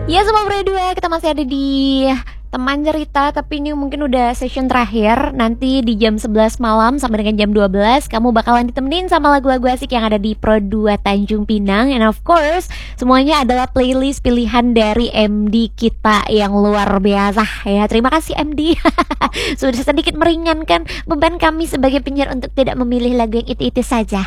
Ya semua berdua, kita masih ada di teman cerita, tapi ini mungkin udah session terakhir. Nanti di jam 11 malam sampai dengan jam 12 kamu bakalan ditemenin sama lagu-lagu asik yang ada di Pro 2 Tanjung Pinang. And of course, semuanya adalah playlist pilihan dari MD kita yang luar biasa ya. Terima kasih MD sudah sedikit meringankan beban kami sebagai penyiar untuk tidak memilih lagu yang itu-itu saja.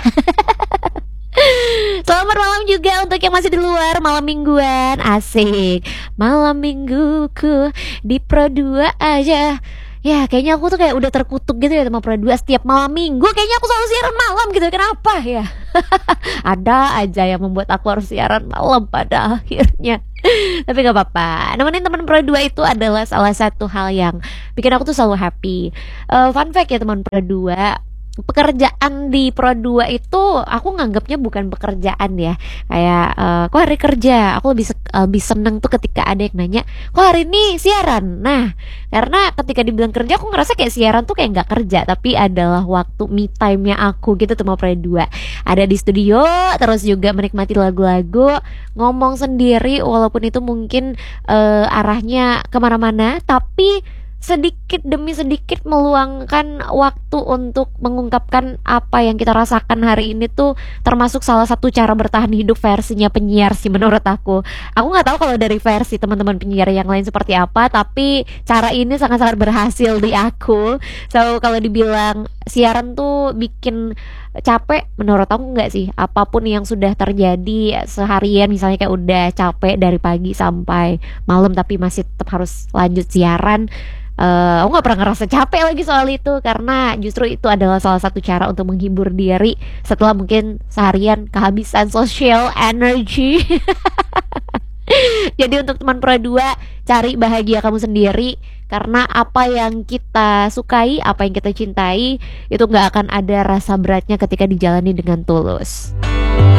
Selamat malam juga untuk yang masih di luar, malam mingguan, asik. Malam mingguku di Pro 2 aja. Ya kayaknya aku tuh kayak udah terkutuk gitu ya sama Pro 2. Setiap malam minggu kayaknya aku selalu siaran malam gitu. Kenapa ya? Ada aja yang membuat aku harus siaran malam pada akhirnya. Tapi gak apa-apa, nemenin teman Pro 2 itu adalah salah satu hal yang bikin aku tuh selalu happy. Fun fact ya teman Pro 2, pekerjaan di Pro 2 itu aku nganggapnya bukan pekerjaan ya. Kayak kok hari kerja, aku lebih seneng tuh ketika ada yang nanya, kok hari ini siaran. Nah, karena ketika dibilang kerja aku ngerasa kayak siaran tuh kayak nggak kerja, tapi adalah waktu me time-nya aku gitu sama Pro 2. Ada di studio, terus juga menikmati lagu-lagu, ngomong sendiri walaupun itu mungkin arahnya kemana-mana, tapi sedikit demi sedikit meluangkan waktu untuk mengungkapkan apa yang kita rasakan hari ini tuh termasuk salah satu cara bertahan hidup versinya penyiar sih menurut aku. Aku nggak tahu kalau dari versi teman-teman penyiar yang lain seperti apa, tapi cara ini sangat-sangat berhasil di aku. So kalau dibilang siaran tuh bikin capek, menurut aku nggak sih. Apapun yang sudah terjadi seharian, misalnya kayak udah capek dari pagi sampai malam tapi masih tetap harus lanjut siaran, aku nggak pernah ngerasa capek lagi soal itu, karena justru itu adalah salah satu cara untuk menghibur diri setelah mungkin seharian kehabisan social energy. Jadi untuk teman Pro 2, cari bahagia kamu sendiri, karena apa yang kita sukai, apa yang kita cintai, itu nggak akan ada rasa beratnya ketika dijalani dengan tulus.